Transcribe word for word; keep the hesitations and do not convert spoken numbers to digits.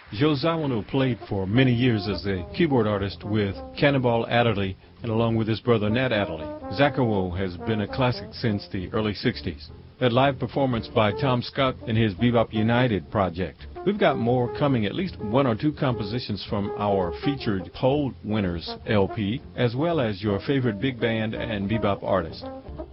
Joe Zawinul played for many years as a keyboard artist with Cannonball Adderley and along with his brother Nat Adderley. Zakkerwo has been a classic since the early sixties. That live performance by Tom Scott and his Bebop United project. We've got more coming, at least one or two compositions from our featured Poll Winners L P, as well as your favorite big band and bebop artist.